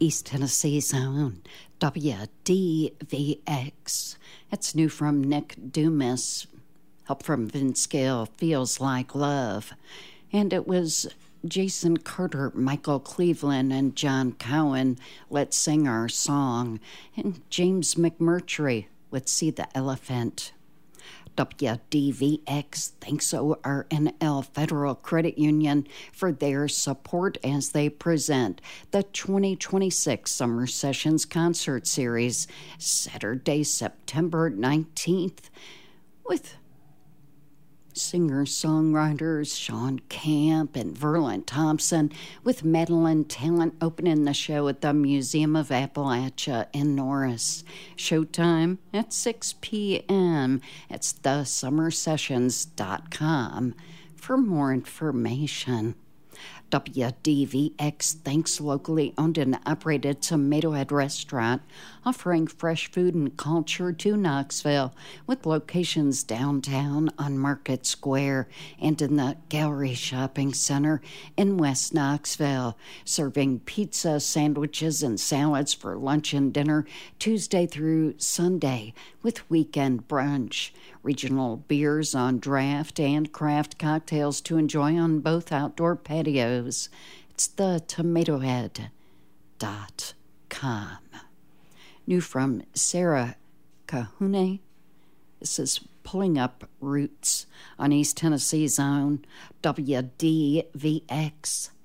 East Tennessee's own WDVX. It's new from Nick Dumas. Help from Vince Gill, Feels Like Love. And it was Jason Carter, Michael Cleveland, and John Cowan, Let's Sing Our Song. And James McMurtry with See the Elephant. WDVX thanks ORNL Federal Credit Union for their support as they present the 2026 Summer Sessions Concert Series, Saturday, September 19th, with singer-songwriters Sean Camp and Verlin Thompson, with Madeline Talent opening the show at the Museum of Appalachia in Norris. Showtime at 6 p.m. It's thesummersessions.com for more information. WDVX thanks locally owned and operated Tomato Head Restaurant, offering fresh food and culture to Knoxville, with locations downtown on Market Square and in the Gallery Shopping Center in West Knoxville, serving pizza, sandwiches, and salads for lunch and dinner Tuesday through Sunday, with weekend brunch. Regional beers on draft and craft cocktails to enjoy on both outdoor patios. It's the tomatohead.com. New from Sarah Kahune. This is Pulling Up Roots on East Tennessee's own WDVX.